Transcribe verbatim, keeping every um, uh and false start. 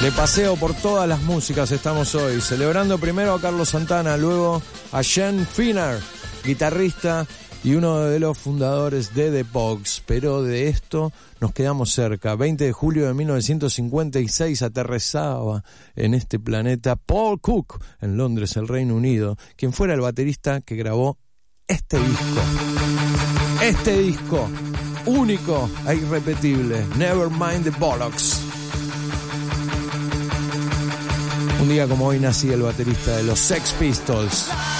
De paseo por todas las músicas estamos hoy, celebrando primero a Carlos Santana, luego a Gene Finney, guitarrista y uno de los fundadores de The Pogues. Pero de esto nos quedamos cerca. veinte de julio de mil novecientos cincuenta y seis aterrizaba en este planeta Paul Cook, en Londres, el Reino Unido, quien fuera el baterista que grabó este disco. Este disco, único e irrepetible, Nevermind the Bollocks. Un día como hoy nacía el baterista de los Sex Pistols.